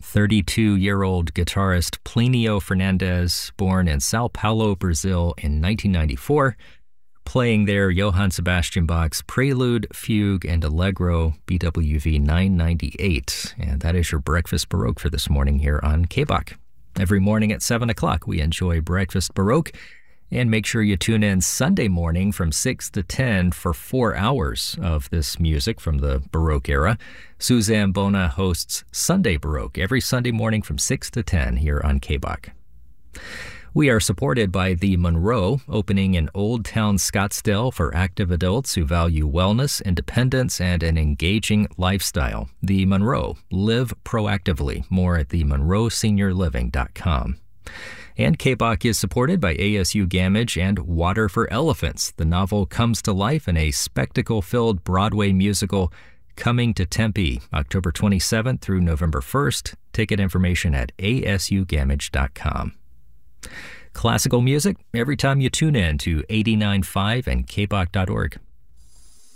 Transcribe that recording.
32-year-old guitarist Plinio Fernandez, born in Sao Paulo, Brazil in 1994, playing there Johann Sebastian Bach's Prelude, Fugue, and Allegro, BWV 998. And that is your Breakfast Baroque for this morning here on KBach. Every morning at 7 o'clock, we enjoy Breakfast Baroque. And make sure you tune in Sunday morning from 6 to 10 for 4 hours of this music from the Baroque era. Suzanne Bona hosts Sunday Baroque every Sunday morning from 6 to 10 here on KBach. We are supported by The Monroe, opening in Old Town Scottsdale for active adults who value wellness, independence, and an engaging lifestyle. The Monroe. Live proactively. More at themonroeseniorliving.com. And KBach is supported by ASU Gamage and Water for Elephants. The novel comes to life in a spectacle-filled Broadway musical coming to Tempe, October 27th through November 1st. Ticket information at asugamage.com. Classical music every time you tune in to 89.5 and kbach.org.